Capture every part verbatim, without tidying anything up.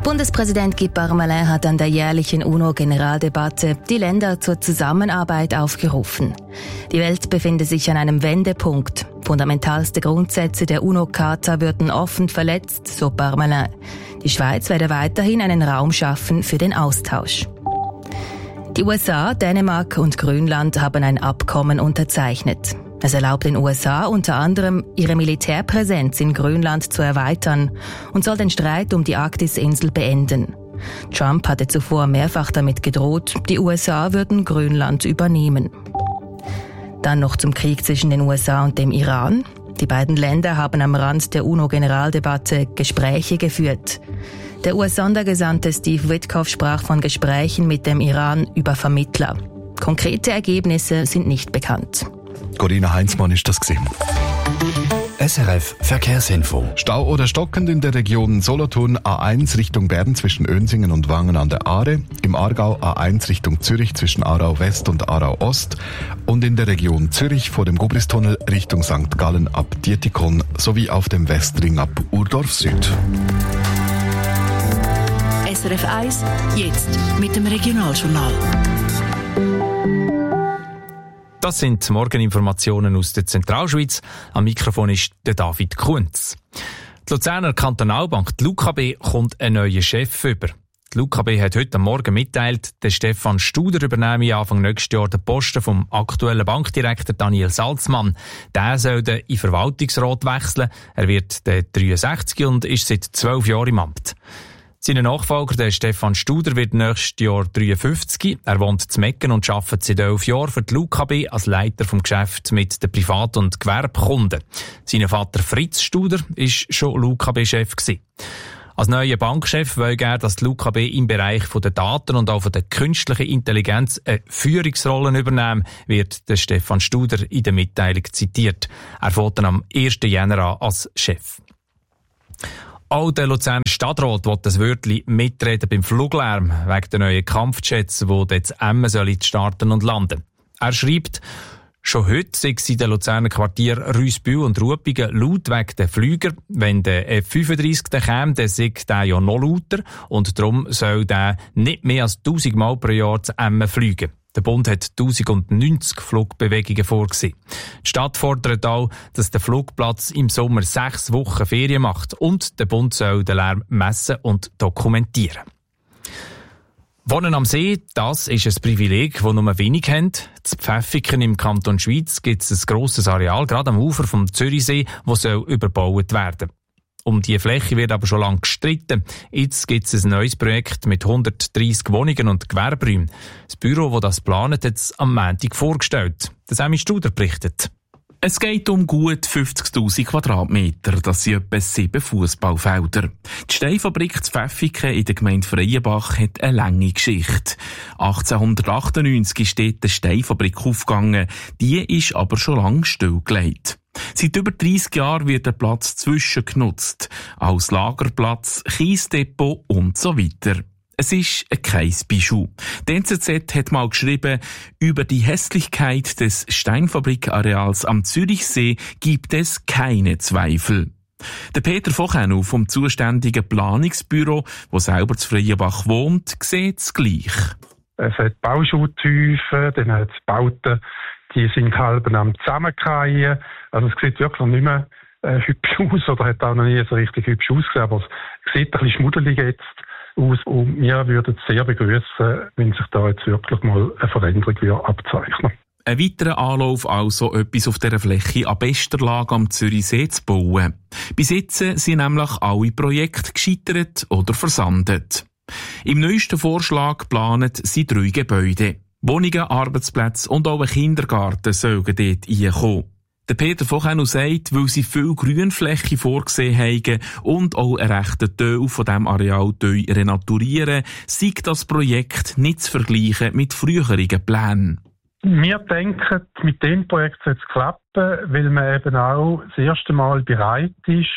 Bundespräsident Guy Parmelin hat an der jährlichen UNO-Generaldebatte die Länder zur Zusammenarbeit aufgerufen. Die Welt befinde sich an einem Wendepunkt. Fundamentalste Grundsätze der UNO-Charta würden offen verletzt, so Parmelin. Die Schweiz werde weiterhin einen Raum schaffen für den Austausch. Die U S A, Dänemark und Grönland haben ein Abkommen unterzeichnet. Es erlaubt den U S A unter anderem, ihre Militärpräsenz in Grönland zu erweitern und soll den Streit um die Arktisinsel beenden. Trump hatte zuvor mehrfach damit gedroht, die U S A würden Grönland übernehmen. Dann noch zum Krieg zwischen den U S A und dem Iran. Die beiden Länder haben am Rand der UNO-Generaldebatte Gespräche geführt. Der U S-Sondergesandte Steve Witkoff sprach von Gesprächen mit dem Iran über Vermittler. Konkrete Ergebnisse sind nicht bekannt. Corinna Heinzmann ist das gewesen. S R F Verkehrsinfo. Stau oder stockend in der Region Solothurn A eins Richtung Bern zwischen Önsingen und Wangen an der Aare, im Aargau A eins Richtung Zürich zwischen Aarau West und Aarau Ost und in der Region Zürich vor dem Gubristunnel Richtung Sankt Gallen ab Dietikon sowie auf dem Westring ab Urdorf Süd. S R F eins, jetzt mit dem Regionaljournal. Das sind Morgeninformationen aus der Zentralschweiz. Am Mikrofon ist der David Kunz. Die Luzerner Kantonalbank, die L U K B, kommt einen neuen Chef über. Die L U K B hat heute Morgen mitteilt, der Stefan Studer übernehme Anfang nächstes Jahr den Posten vom aktuellen Bankdirektor Daniel Salzmann. Der soll in den Verwaltungsrat wechseln. Er wird dreiundsechzig und ist seit zwölf Jahren im Amt. Sein Nachfolger, der Stefan Studer, wird nächstes Jahr dreiundfünfzig. Er wohnt in Mecken und arbeitet seit elf Jahren für die L U K B als Leiter vom Geschäft mit den Privat- und Gewerbekunden. Sein Vater Fritz Studer war schon L U K B-Chef. Als neuer Bankchef will er, dass die L U K B im Bereich der Daten und auch der künstlichen Intelligenz eine Führungsrolle übernehmen, wird der Stefan Studer in der Mitteilung zitiert. Er fährt dann am ersten Januar an als Chef. Auch der Luzerner Stadtrat will das Wörtchen mitreden beim Fluglärm wegen der neuen Kampfjets, die jetzt Emmen starten und landen. Er schreibt, schon heute sei es in den Luzerner Quartier Rüsbühl und Rupigen laut wegen der Flüger. Wenn der F fünfunddreissig käme, dann sei der ja noch lauter und darum soll der nicht mehr als tausend Mal pro Jahr zu Emmen fliegen. Der Bund hat tausendneunzig Flugbewegungen vorgesehen. Die Stadt fordert auch, dass der Flugplatz im Sommer sechs Wochen Ferien macht und der Bund soll den Lärm messen und dokumentieren. Wohnen am See, das ist ein Privileg, das nur wenig haben. In Pfäffiken im Kanton Schweiz gibt es ein grosses Areal, gerade am Ufer vom Zürichsee, das soll überbaut werden. Um diese Fläche wird aber schon lange gestritten. Jetzt gibt es ein neues Projekt mit hundertdreissig Wohnungen und Gewerberäumen. Das Büro, das das plant, hat es am Montag vorgestellt. Das Sammy Studer berichtet. Es geht um gut fünfzigtausend Quadratmeter, das sind etwa sieben Fußballfelder. Die Steinfabrik zu Pfäffiken in der Gemeinde Freienbach hat eine lange Geschichte. achtzehnhundertachtundneunzig ist dort eine Steinfabrik aufgegangen, die ist aber schon lange stillgelegt. Seit über dreissig Jahren wird der Platz zwischen genutzt, als Lagerplatz, Kiesdepot und so weiter. Es ist kein Bijou. Die N Z Z hat mal geschrieben, über die Hässlichkeit des Steinfabrikareals am Zürichsee gibt es keine Zweifel. Der Peter Vochenu vom zuständigen Planungsbüro, der selber zu Freienbach wohnt, sieht es gleich. Es hat Bauschuttiefen, dann hat es Bauten, die sind halb am Zusammenfallen. Also es sieht wirklich nicht mehr äh, hübsch aus oder hat auch noch nie so richtig hübsch ausgesehen, aber es sieht ein bisschen schmuddelig jetzt aus und wir würden es sehr begrüßen, wenn sich da jetzt wirklich mal eine Veränderung abzeichnen. Ein weiterer Anlauf also, etwas auf dieser Fläche an bester Lage am Zürichsee zu bauen. Bis jetzt sind nämlich alle Projekte gescheitert oder versandet. Im neuesten Vorschlag planen sie drei Gebäude. Wohnungen, Arbeitsplätze und auch ein Kindergarten sollen dort reinkommen. Der Peter Vochenu sagt, weil sie viel Grünfläche vorgesehen haben und auch einen rechten Teil von diesem Areal renaturieren, sei das Projekt nicht zu vergleichen mit früheren Plänen. Wir denken, mit dem Projekt soll es klappen, weil man eben auch das erste Mal bereit ist,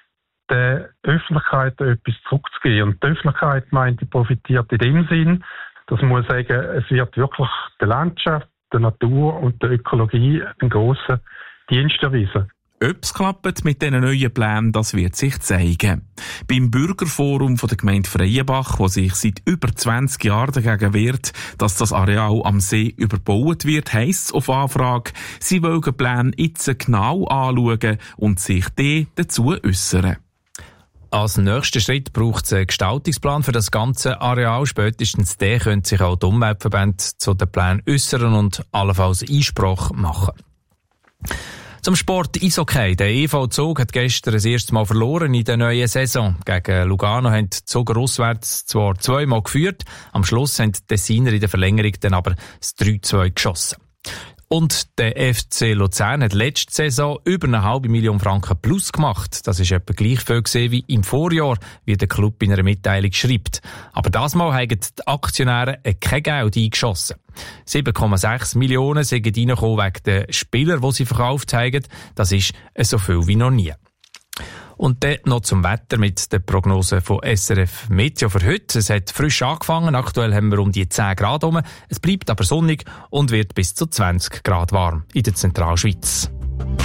der Öffentlichkeit etwas zurückzugeben. Und die Öffentlichkeit meint, die profitiert in dem Sinn, dass man sagen, es wird wirklich der Landschaft, der Natur und der Ökologie einen grossen Dienst erwiesen. Ob es klappt mit diesen neuen Plänen, das wird sich zeigen. Beim Bürgerforum von der Gemeinde Freienbach, wo sich seit über zwanzig Jahren dagegen wehrt, dass das Areal am See überbaut wird, heisst es auf Anfrage, sie wollen die Pläne jetzt genau anschauen und sich dann dazu äußern. Als nächsten Schritt braucht es einen Gestaltungsplan für das ganze Areal. Spätestens der können sich auch die Umweltverbände zu den Plänen äußern und allenfalls Einsprache machen. Zum Sport Eishockey. Der E V Zug hat gestern das erste Mal verloren in der neuen Saison. Gegen Lugano haben die Zuger auswärts zwar zweimal geführt, am Schluss haben die Tessiner in der Verlängerung dann aber das drei zwei geschossen. Und der F C Luzern hat letzte Saison über eine halbe Million Franken plus gemacht. Das ist etwa gleich viel gesehen wie im Vorjahr, wie der Club in einer Mitteilung schreibt. Aber das Mal haben die Aktionäre kein Geld eingeschossen. sieben Komma sechs Millionen sind reingekommen wegen der Spieler, die sie verkauft haben. Das ist so viel wie noch nie. Und dann noch zum Wetter mit der Prognose von S R F Meteo für heute. Es hat frisch angefangen. Aktuell haben wir um die zehn Grad rum. Es bleibt aber sonnig und wird bis zu zwanzig Grad warm in der Zentralschweiz.